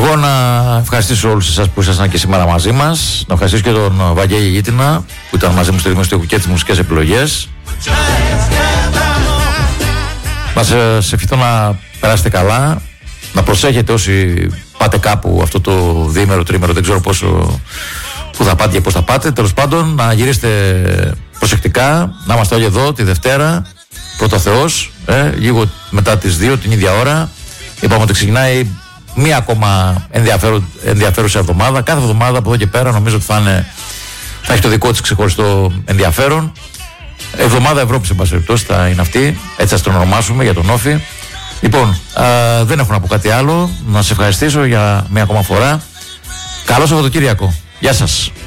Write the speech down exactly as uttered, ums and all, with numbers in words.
Εγώ να ευχαριστήσω όλους εσάς που ήσασταν και σήμερα μαζί μας. Να ευχαριστήσω και τον Βαγγέλη Γήτινα που ήταν μαζί μου στο Δημοσιογραφικό και τις μουσικές επιλογές. Να σας ευχηθώ να περάσετε καλά, να προσέχετε όσοι πάτε κάπου αυτό το διήμερο, τρίμερο, δεν ξέρω πόσο, που θα πάτε και πώς θα πάτε. Τέλος πάντων, να γυρίσετε προσεκτικά, να είμαστε όλοι εδώ τη Δευτέρα, πρώτο Θεός, ε, λίγο μετά τις δύο την ίδια ώρα. Είπαμε ότι ξεκινάει μία ακόμα ενδιαφέρον, ενδιαφέρουσα εβδομάδα. Κάθε εβδομάδα από εδώ και πέρα νομίζω ότι θα, είναι, θα έχει το δικό της ξεχωριστό ενδιαφέρον. Εβδομάδα Ευρώπης, εν πάση περιπτώσει, θα είναι αυτή. Έτσι θα τον ονομάσουμε για τον Όφη. Λοιπόν, α, δεν έχω να πω κάτι άλλο. Να σας ευχαριστήσω για μία ακόμα φορά. Καλό Σαββατοκύριακο. Γεια σας.